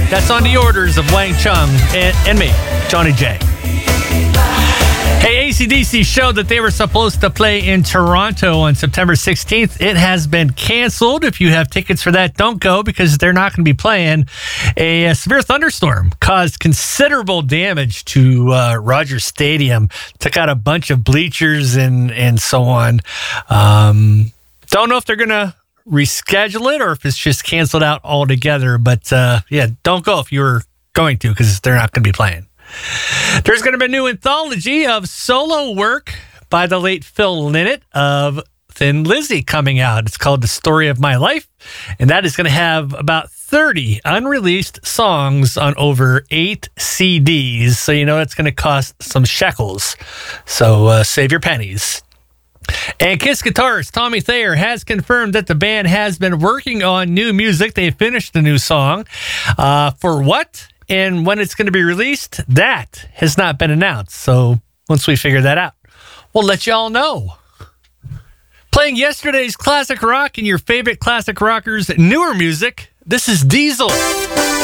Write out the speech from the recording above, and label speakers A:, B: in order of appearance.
A: That's on the orders of Wang Chung and me, Johnny J. Hey, AC/DC showed that they were supposed to play in Toronto on September 16th. It has been canceled. If you have tickets for that, don't go because they're not going to be playing. A severe thunderstorm caused considerable damage to Rogers Stadium. Took out a bunch of bleachers and so on. Don't know if they're going to reschedule it or if it's just canceled out altogether. But yeah, don't go if you're going to because they're not going to be playing. There's going to be a new anthology of solo work by the late Phil Lynott of Thin Lizzy coming out. It's called The Story of My Life, and that is going to have about 30 unreleased songs on over 8 CDs. So you know it's going to cost some shekels. So save your pennies. And Kiss guitarist Tommy Thayer has confirmed that the band has been working on new music. They finished a new song. For what? And when it's going to be released, that has not been announced. So once we figure that out, we'll let you all know. Playing yesterday's classic rock and your favorite classic rockers' newer music, this is Diesel.